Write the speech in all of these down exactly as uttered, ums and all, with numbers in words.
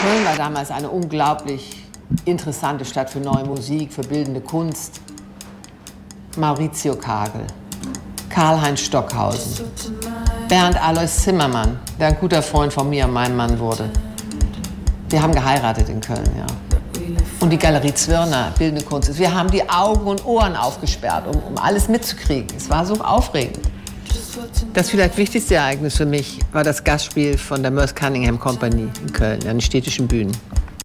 Köln war damals eine unglaublich interessante Stadt für neue Musik, für bildende Kunst. Maurizio Kagel, Karl-Heinz Stockhausen, Bernd Alois Zimmermann, der ein guter Freund von mir und meinem Mann wurde. Wir haben geheiratet in Köln, ja. Und die Galerie Zwirner, bildende Kunst. Wir haben die Augen und Ohren aufgesperrt, um, um alles mitzukriegen. Es war so aufregend. Das vielleicht wichtigste Ereignis für mich war das Gastspiel von der Merce Cunningham Company in Köln, an den städtischen Bühnen.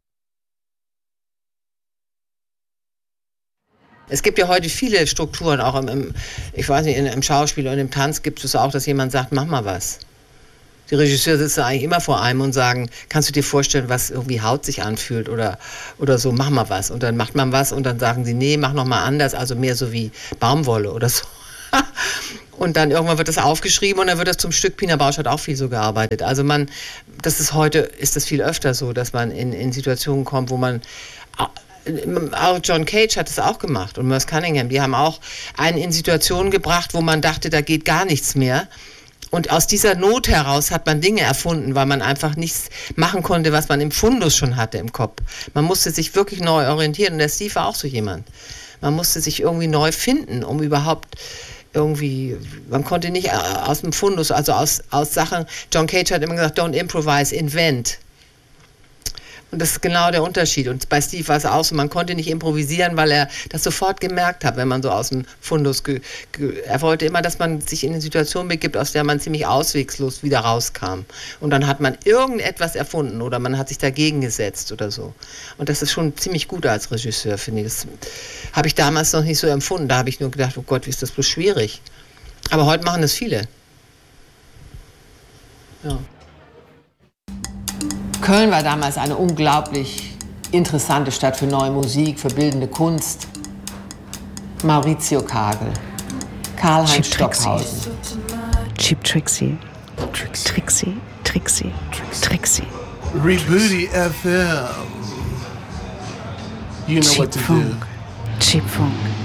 Es gibt ja heute viele Strukturen, auch im, im ich weiß nicht, im Schauspiel und im Tanz gibt es auch, dass jemand sagt, mach mal was. Die Regisseure sitzen eigentlich immer vor einem und sagen, kannst du dir vorstellen, was irgendwie Haut sich anfühlt oder, oder so, mach mal was. Und dann macht man was und dann sagen sie, nee, mach noch mal anders, also mehr so wie Baumwolle oder so. Und dann irgendwann wird das aufgeschrieben und dann wird das zum Stück. Pina Bausch hat auch viel so gearbeitet. Also man, das ist heute, ist das viel öfter so, dass man in, in Situationen kommt, wo man, auch John Cage hat es auch gemacht und Merce Cunningham, die haben auch einen in Situationen gebracht, wo man dachte, da geht gar nichts mehr. Und aus dieser Not heraus hat man Dinge erfunden, weil man einfach nichts machen konnte, was man im Fundus schon hatte im Kopf. Man musste sich wirklich neu orientieren und der Steve war auch so jemand. Man musste sich irgendwie neu finden, um überhaupt irgendwie, man konnte nicht aus dem Fundus, also aus, aus Sachen, John Cage hat immer gesagt, don't improvise, invent. Und das ist genau der Unterschied. Und bei Steve war es auch so, man konnte nicht improvisieren, weil er das sofort gemerkt hat, wenn man so aus dem Fundus, ge, ge, er wollte immer, dass man sich in eine Situation begibt, aus der man ziemlich auswegslos wieder rauskam. Und dann hat man irgendetwas erfunden oder man hat sich dagegen gesetzt oder so. Und das ist schon ziemlich gut als Regisseur, finde ich. Das habe ich damals noch nicht so empfunden. Da habe ich nur gedacht, oh Gott, wie ist das bloß schwierig. Aber heute machen das viele. Ja. Köln war damals eine unglaublich interessante Stadt für neue Musik, für bildende Kunst. Maurizio Kagel, Karl-Heinz Stockhausen. Cheap Trixie, Trixie, Trixie, Trixie. Rebooty F M. You know Cheap what to Funk. do. Cheap Funk.